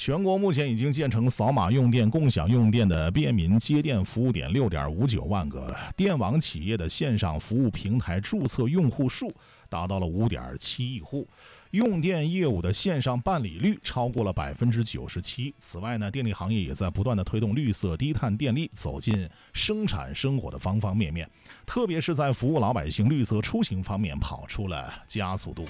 全国目前已经建成扫码用电、共享用电的便民接电服务点6.59万个，电网企业的线上服务平台注册用户数达到了5.7亿户，用电业务的线上办理率超过了97%。此外呢，电力行业也在不断的推动绿色低碳电力走进生产生活的方方面面，特别是在服务老百姓绿色出行方面跑出了加速度。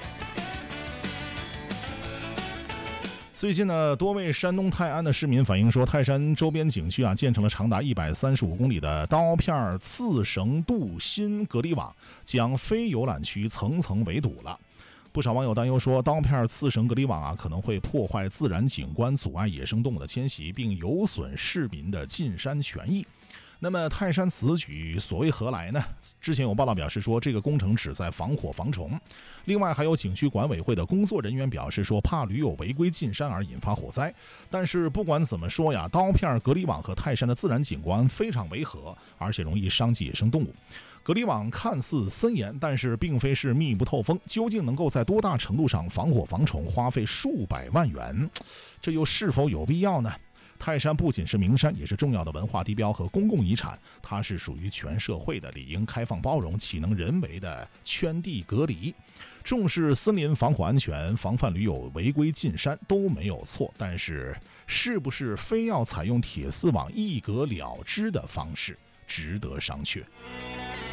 最近呢，多位山东泰安的市民反映说，泰山周边景区建成了长达135公里的刀片次绳镀锌隔离网，将非游览区层层围堵了。不少网友担忧说，刀片次绳隔离网可能会破坏自然景观，阻碍野生动物的迁徙，并有损市民的进山权益。那么泰山此举所谓何来呢？之前有报道表示说，这个工程旨在防火防虫。另外还有景区管委会的工作人员表示说，怕驴友违规进山而引发火灾。但是不管怎么说呀，刀片隔离网和泰山的自然景观非常违和，而且容易伤及野生动物。隔离网看似森严，但是并非是密不透风，究竟能够在多大程度上防火防虫，花费数百万元，这又是否有必要呢？泰山不仅是名山，也是重要的文化地标和公共遗产，它是属于全社会的，理应开放包容，岂能人为的圈地隔离？重视森林防火安全，防范驴友违规进山都没有错，但是是不是非要采用铁丝网一隔了之的方式，值得商榷。